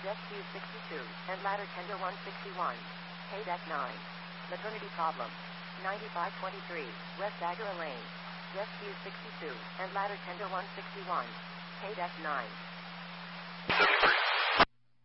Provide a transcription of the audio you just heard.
Rescue 62, and ladder tender 161. Deck 9. Maternity problem. 9523, West Agara Lane. Rescue 62, and ladder tender 161. Deck 9.